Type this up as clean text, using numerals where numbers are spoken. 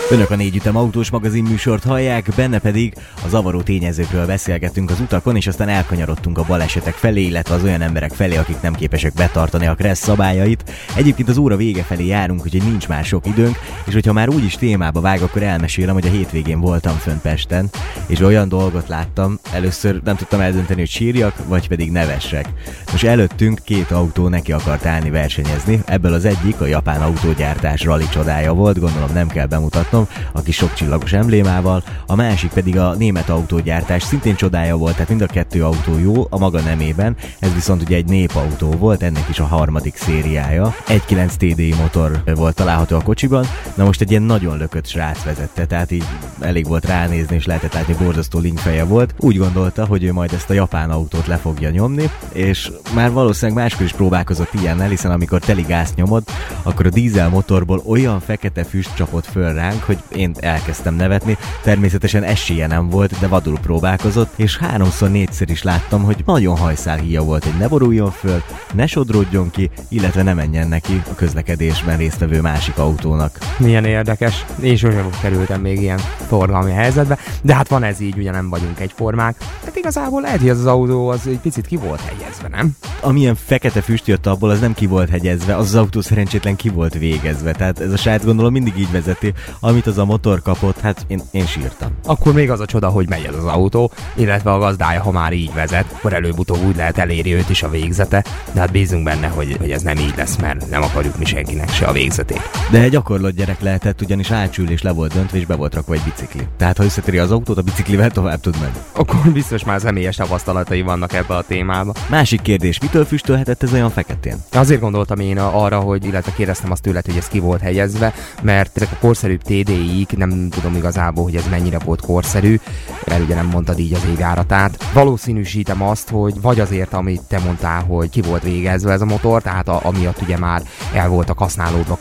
Önök a Négy Ütem autós magazin műsort hallják, benne pedig a zavaró tényezőkről beszélgettünk az utakon, és aztán elkanyarodtunk a balesetek felé, illetve az olyan emberek felé, akik nem képesek betartani a kressz szabályait. Egyébként az óra vége felé járunk, úgyhogy nincs már sok időnk, és hogyha már úgyis témába vág, akkor elmesélem, hogy a hétvégén voltam fönn Pesten, és olyan dolgot láttam, először nem tudtam eldönteni, hogy sírjak, vagy pedig nevessek. Most előttünk két autó neki akart állni versenyezni, ebből az egyik a japán autógyártás rali csodája volt, gondolom nem kell bemutatnom, a kis sok csillagos emblémával, a másik pedig a német autógyártás, szintén csodája volt, tehát mind a kettő autó jó a maga nemében, ez viszont ugye egy népautó volt, ennek is a harmadik szériája, 1.9 TDI motor volt található a kocsiban, na most egy ilyen nagyon lökött srác vezette, tehát így elég volt ránézni, és lehetett látni, borzasztó linkfeje volt, úgy gondolta, hogy ő majd ezt a japán autót le fogja nyomni, és már valószínűleg máskor is próbálkozott ilyennel, hiszen amikor teli gázt nyomod, akkor a dízel motorból olyan fekete füst csapott föl ránk, hogy én elkezdtem nevetni, természetesen esélye nem volt, de vadul próbálkozott, és 3-4-szer is láttam, hogy nagyon hajszálhíja volt, hogy ne boruljon föl, ne sodródjon ki, illetve ne menjen neki a közlekedésben résztvevő másik autónak. Milyen érdekes, én sosem kerültem még ilyen forgalmi helyzetbe, de hát van ez így, ugye nem vagyunk egyformák. Hát igazából lehet, hogy az autó az egy picit ki volt hegyezve, nem? Amilyen fekete füst jött abból, az nem ki volt hegyezve, az autó szerencsétlen ki volt végezve, tehát ez a srác gondolom mindig így vezeti, amit az a motor kapott, hát én sírtam. Akkor még az a csoda, hogy megy ez az autó, illetve a gazdája, ha már így vezet, akkor előbb-utóbb úgy lehet eléri őt is a végzete, de hát bízunk benne, hogy ez nem így lesz, mert nem akarjuk mi senkinek se a végzetét. De egy gyakorlott gyerek lehetett, ugyanis átsül és le volt döntve, és be volt rakva egy bicikli. Tehát ha összetöri az autót, a biciklivel tovább tud menni. Akkor biztos már személyes tapasztalatai vannak ebbe a témába. Másik kérdés, mitől füstölhetett ez olyan feketén? Azért gondoltam én arra, hogy illetve kérdeztem azt tőled, hogy ez ki volt hegyezve, mert ezek a korszerűbb TDI-k, nem tudom igazából, hogy ez mennyire volt korszerű, mert ugye nem mondtad így az égáratát. Valószínűsítem azt, hogy vagy azért, amit te mondtál, hogy ki volt végezve ez a motor, tehát amiatt ugye már el voltak használódva